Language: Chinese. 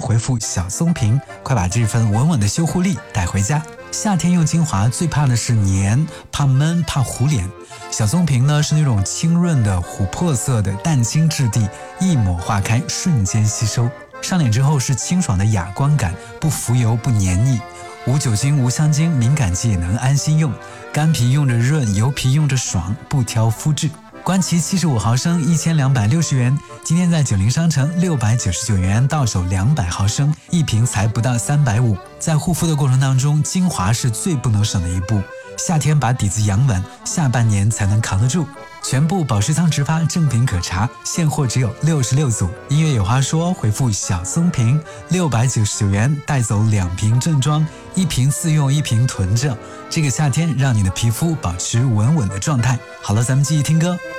回复小松平，快把这份稳稳的修护力带回家。夏天用精华最怕的是黏，怕闷，怕糊脸。小松平呢是那种清润的琥珀色的淡青质地，一抹化开，瞬间吸收。上脸之后是清爽的哑光感，不浮油不黏腻，无酒精无香精，敏感肌也能安心用。干皮用着润，油皮用着爽，不挑肤质。观其75毫升1260元，今天在90商城699元到手200毫升，一瓶才不到350。在护肤的过程当中，精华是最不能省的一步。夏天把底子养稳，下半年才能扛得住。全部保湿仓直发，正品可查，现货只有66组。音乐有话说，回复小松平699元带走2瓶正装，一瓶自用，一瓶囤着。这个夏天让你的皮肤保持稳稳的状态。好了，咱们继续听歌。